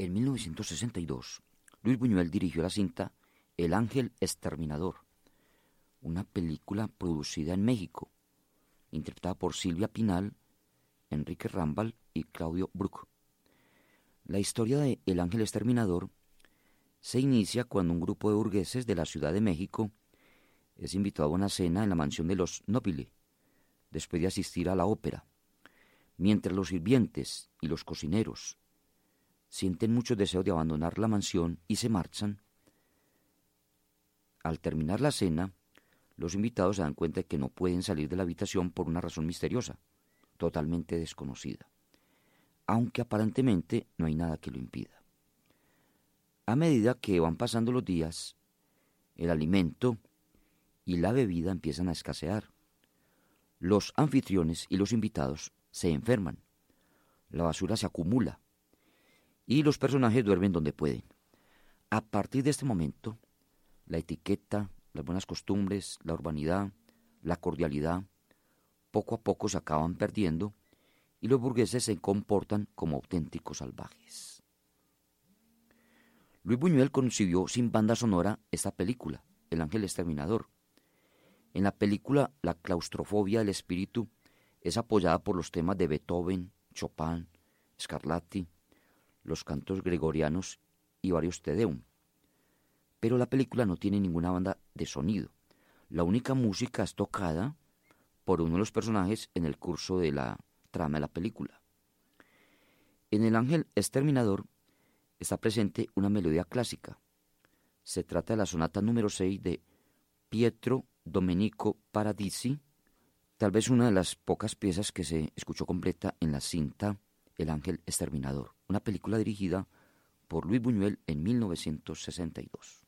En 1962, Luis Buñuel dirigió la cinta El Ángel Exterminador, una película producida en México, interpretada por Silvia Pinal, Enrique Rambal y Claudio Brook. La historia de El Ángel Exterminador se inicia cuando un grupo de burgueses de la Ciudad de México es invitado a una cena en la mansión de los Nobili, después de asistir a la ópera. Mientras los sirvientes y los cocineros sienten mucho deseo de abandonar la mansión y se marchan, al terminar la cena, los invitados se dan cuenta de que no pueden salir de la habitación por una razón misteriosa, totalmente desconocida, aunque aparentemente no hay nada que lo impida. A medida que van pasando los días, el alimento y la bebida empiezan a escasear. Los anfitriones y los invitados se enferman, la basura se acumula y los personajes duermen donde pueden. A partir de este momento, la etiqueta, las buenas costumbres, la urbanidad, la cordialidad, poco a poco se acaban perdiendo y los burgueses se comportan como auténticos salvajes. Luis Buñuel concibió sin banda sonora esta película, El Ángel Exterminador. En la película, la claustrofobia del espíritu es apoyada por los temas de Beethoven, Chopin, Scarlatti, los cantos gregorianos y varios Te Deum. Pero la película no tiene ninguna banda de sonido. La única música es tocada por uno de los personajes en el curso de la trama de la película. En El Ángel Exterminador está presente una melodía clásica. Se trata de la sonata número 6 de Pietro Domenico Paradisi, tal vez una de las pocas piezas que se escuchó completa en la cinta El Ángel Exterminador, una película dirigida por Luis Buñuel en 1962.